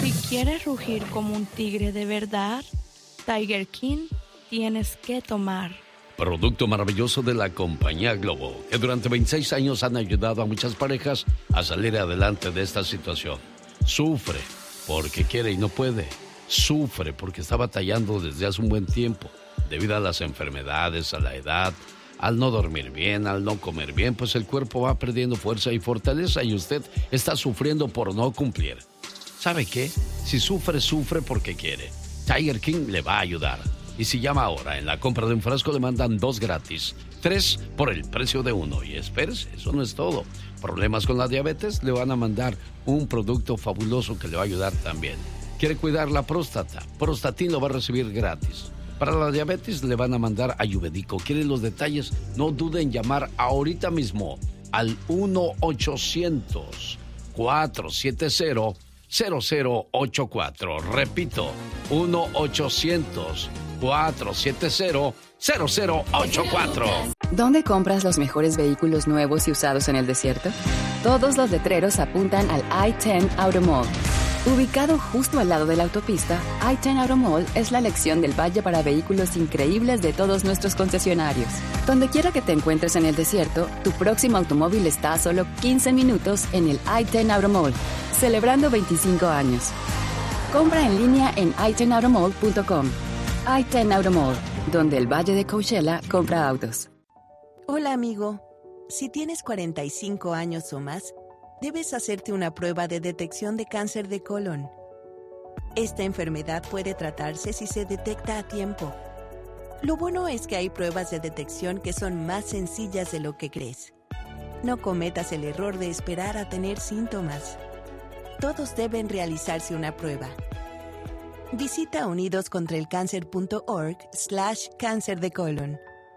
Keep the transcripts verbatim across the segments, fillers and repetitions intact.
Si quieres rugir como un tigre de verdad, Tiger King tienes que tomar. Producto maravilloso de la compañía Globo, que durante veintiséis años han ayudado a muchas parejas a salir adelante de esta situación. Sufre porque quiere y no puede. Sufre porque está batallando desde hace un buen tiempo, debido a las enfermedades, a la edad, al no dormir bien, al no comer bien, pues el cuerpo va perdiendo fuerza y fortaleza y usted está sufriendo por no cumplir. ¿Sabe qué? Si sufre, sufre porque quiere. Tiger King le va a ayudar. Y si llama ahora, en la compra de un frasco le mandan dos gratis. Tres por el precio de uno. Y espérese, eso no es todo. Problemas con la diabetes, le van a mandar un producto fabuloso que le va a ayudar también. ¿Quiere cuidar la próstata? Prostatin lo va a recibir gratis. Para la diabetes le van a mandar Ayurvédico. ¿Quieren los detalles? No duden en llamar ahorita mismo al uno ochocientos, cuatro siete cero, cero cero ocho cuatro. Repito, uno ochocientos, cuatro siete cero, cero cero ocho cuatro. ¿Dónde compras los mejores vehículos nuevos y usados en el desierto? Todos los letreros apuntan al I diez Auto Mall. Ubicado justo al lado de la autopista, I diez Auto Mall es la elección del valle para vehículos increíbles de todos nuestros concesionarios. Donde quiera que te encuentres en el desierto, tu próximo automóvil está a solo quince minutos en el I diez Auto Mall, celebrando veinticinco años. Compra en línea en i diez auto mall punto com. I diez Auto Mall, donde el Valle de Coachella compra autos. Hola, amigo. Si tienes cuarenta y cinco años o más, debes hacerte una prueba de detección de cáncer de colon. Esta enfermedad puede tratarse si se detecta a tiempo. Lo bueno es que hay pruebas de detección que son más sencillas de lo que crees. No cometas el error de esperar a tener síntomas. Todos deben realizarse una prueba. Visita unidoscontraelcáncer.org slash cáncer de colon.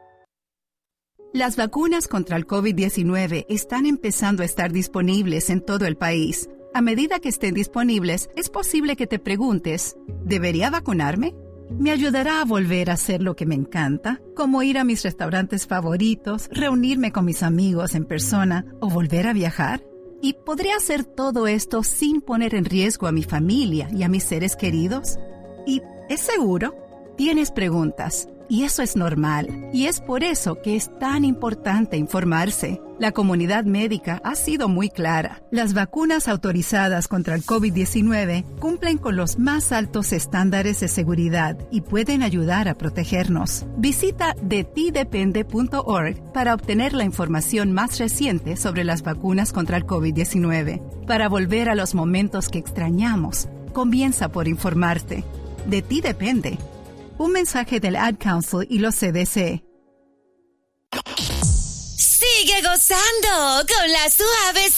Las vacunas contra el COVID diecinueve están empezando a estar disponibles en todo el país. A medida que estén disponibles, es posible que te preguntes, ¿debería vacunarme? ¿Me ayudará a volver a hacer lo que me encanta? Como ir a mis restaurantes favoritos, reunirme con mis amigos en persona o volver a viajar. ¿Y podría hacer todo esto sin poner en riesgo a mi familia y a mis seres queridos? ¿Y es seguro? Tienes preguntas. Y eso es normal, y es por eso que es tan importante informarse. La comunidad médica ha sido muy clara. Las vacunas autorizadas contra el COVID diecinueve cumplen con los más altos estándares de seguridad y pueden ayudar a protegernos. Visita de ti depende punto org para obtener la información más reciente sobre las vacunas contra el COVID diecinueve. Para volver a los momentos que extrañamos, comienza por informarte. De ti depende. Un mensaje del Ad Council y los C D C. Sigue gozando con las suaves